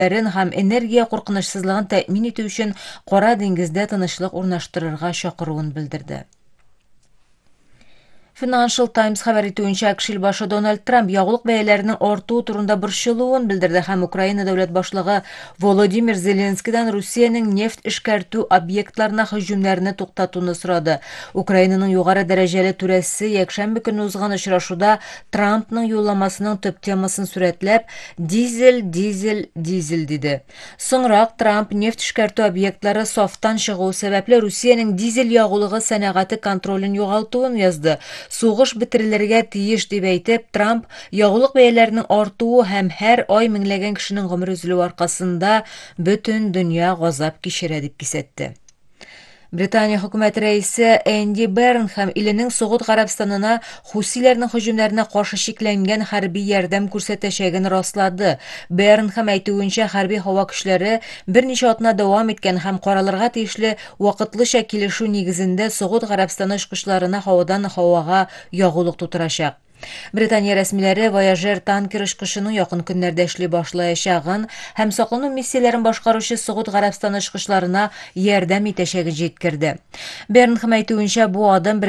һәм энергия куркынычсызлыгын тәэмин итү өчен Кара диңгездә тынычлык урнаштырырга чакыруын белдерде. Financial Times хәбәр итүенчә, АКШ башы Дональд Трамп ягулык бәяләренең артуы турында борчылуын белдерде һәм Украина дәүләт башлыгы Володимир Зеленскийдан Русиянең нефть эшкәртү объектларына һөҗүмнәрне туктатуны сорады. Украинаның югары дәрәҗәле түрәсе якшәмбе көнне узган очрашуда Трампның юлламасының төп темасын сурәтләп, дизель диде. Соңрак Трамп нефть эшкәртү объектлары сафтан чыгуы сәбәпле Русиянең дизель ягулыгы сәнәгате контролен югалтуын язды. Сугыш бетерелергә тиеш дип әйтеп, Трамп ягулык бәяләренең артуы һәм һәр ай меңләгән кешенең гомер өзелүе аркасында бөтен дөнья газап кичерә дип кисәтте. Британия хөкүмәт рәисе Энди Берн һәм иленең Сугуд Гарәбстанына хусиләрнең һөҗүмнәренә каршы шикләнгән хәрби ярдәм күрсәтәчәген раслады. Берн һәм әйтүенчә, хәрби һава көчләре берничә атна дәвам иткән һәм каралырга тиешле вакытлыча килешү нигезендә Сугуд Гарәбстаны очкычларына һавадан һавага ягулык тутырачак. Британия рәсмиләре Voyager танкер очкышының якын көннәрдә эшли башлаячагын һәм саклану миссияләрен башкаручы Сугуд Гарәбстаны очкычларына ярдәм итәчәген җиткерде. Берн һәм әйтүенчә, бу адым